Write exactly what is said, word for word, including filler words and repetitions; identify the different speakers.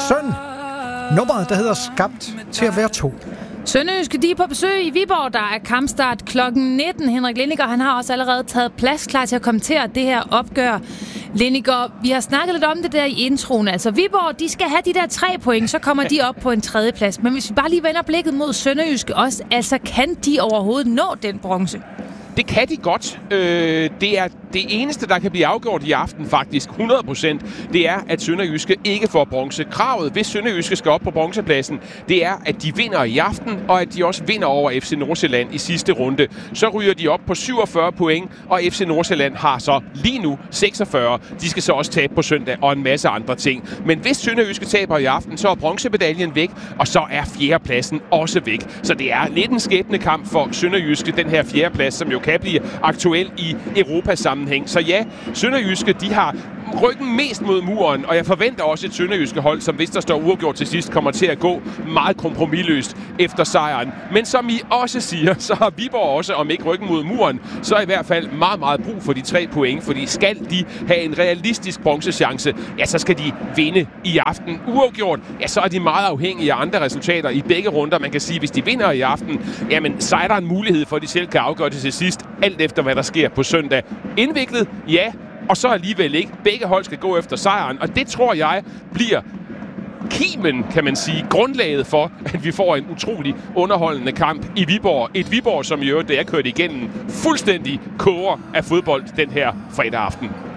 Speaker 1: Søn. Nummeret, der hedder Skabt til at være to.
Speaker 2: Sønderjyske, de er på besøg i Viborg. Der er kampstart klokken nitten. Henrik Lindiger, han har også allerede taget plads klar til at kommentere det her opgør. Lindiger, vi har snakket lidt om det der i introen. Altså Viborg, de skal have de der tre point, så kommer de op på en tredje plads. Men hvis vi bare lige vender blikket mod Sønderjyske også, altså kan de overhovedet nå den bronze?
Speaker 3: Det kan de godt. Øh, det er det eneste, der kan blive afgjort i aften faktisk, hundrede procent, det er, at Sønderjyske ikke får bronze. Kravet, hvis Sønderjyske skal op på bronzepladsen, det er, at de vinder i aften, og at de også vinder over F C Nordsjælland i sidste runde. Så ryger de op på syvogfyrre point, og F C Nordsjælland har så lige nu seksogfyrre. De skal så også tabe på søndag og en masse andre ting. Men hvis Sønderjyske taber i aften, så er bronzemedaljen væk, og så er fjerdepladsen også væk. Så det er lidt en skæbnekamp for Sønderjyske, den her fjerdeplads, som jo kan blive aktuel i Europas sammenhæng. Så ja, Sønderjyske, de har ryggen mest mod muren, og jeg forventer også et Sønderjyske hold, som hvis der står uafgjort til sidst, kommer til at gå meget kompromisløst efter sejren. Men som I også siger, så har Viborg også, om ikke ryggen mod muren, så i hvert fald meget, meget brug for de tre point, fordi skal de have en realistisk bronzechance, ja, så skal de vinde i aften. Uafgjort, ja, så er de meget afhængige af andre resultater i begge runder. Man kan sige, hvis de vinder i aften, jamen, så er der en mulighed for, at de selv kan afgøre det til sidst, alt efter hvad der sker på søndag. Indviklet, ja, og så alligevel ikke. Begge hold skal gå efter sejren, og det tror jeg bliver kimen, kan man sige, grundlaget for, at vi får en utrolig underholdende kamp i Viborg. Et Viborg, som i øvrigt, da jeg kørte igennem, fuldstændig koger af fodbold den her fredag aften.